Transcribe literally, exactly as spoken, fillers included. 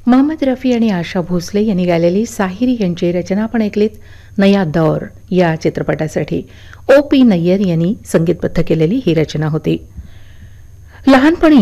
मोहम्मद रफी आणि आशा भोसले यांनी गायलेली साहिरी यांची रचना आपण ऐकलीत नया दौर या चित्रपटासाठी. ओ पी नय्यर यांनी संगीतबद्ध केलेली ही रचना होती. लहानपणी